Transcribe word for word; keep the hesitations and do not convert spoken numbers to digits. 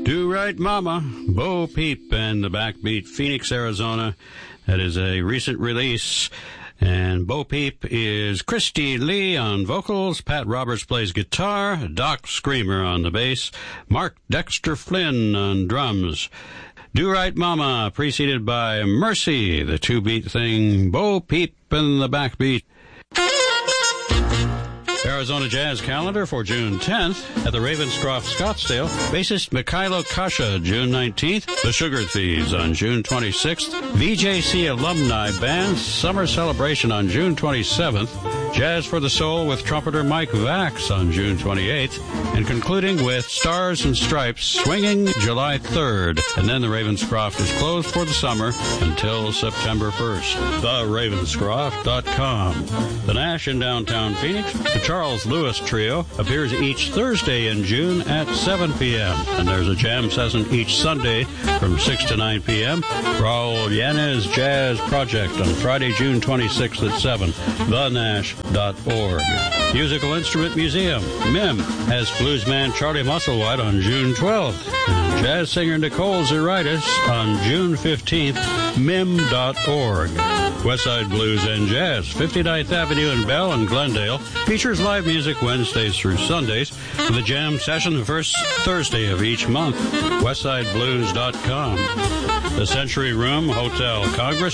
Do Right Mama, Bo Peep and the Backbeat, Phoenix, Arizona. That is a recent release. And Bo Peep is Christy Lee on vocals, Pat Roberts plays guitar, Doc Screamer on the bass, Mark Dexter Flynn on drums. Do Right Mama, preceded by Mercy, the two-beat thing, Bo Peep and the Backbeat. Arizona Jazz Calendar for June tenth. At the Ravenscroft Scottsdale, bassist Mikhailo Kasha, June nineteenth. The Sugar Thieves on June twenty-sixth. V J C Alumni Band Summer Celebration on June twenty-seventh. Jazz for the Soul with trumpeter Mike Vax on June twenty-eighth. And concluding with Stars and Stripes swinging July third. And then the Ravenscroft is closed for the summer until September first. the ravenscroft dot com. The Nash in downtown Phoenix. The Charles Lewis Trio appears each Thursday in June at seven p.m. And there's a jam session each Sunday from six to nine p.m. Raul Yanez Jazz Project on Friday, June twenty-sixth at seven. the nash dot org. Musical Instrument Museum. M I M has bluesman Charlie Musselwhite on June twelfth. And jazz singer Nicole Zeritis on June fifteenth. M I M dot org. Westside Blues and Jazz, fifty-ninth Avenue in Bell and Glendale, features live music Wednesdays through Sundays, with a jam session the first Thursday of each month. westside blues dot com. The Century Room Hotel Congress